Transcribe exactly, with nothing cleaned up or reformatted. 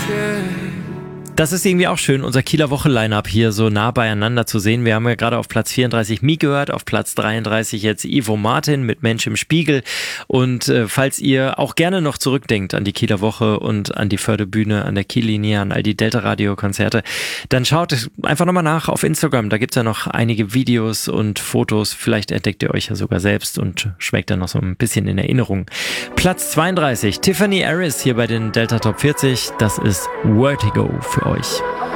Das ist irgendwie auch schön, unser Kieler Woche-Line-Up hier so nah beieinander zu sehen. Wir haben ja gerade auf Platz vierunddreißig Mi gehört, auf Platz dreiunddreißig jetzt Ivo Martin mit Mensch im Spiegel. Und äh, falls ihr auch gerne noch zurückdenkt an die Kieler Woche und an die Förderbühne, an der Kiellinie, an all die Delta-Radio-Konzerte, dann schaut einfach nochmal nach auf Instagram. Da gibt's ja noch einige Videos und Fotos. Vielleicht entdeckt ihr euch ja sogar selbst und schwelgt dann noch so ein bisschen in Erinnerung. Platz zweiunddreißig, Tiffany Harris hier bei den Delta Top vierzig. Das ist Vertigo für euch.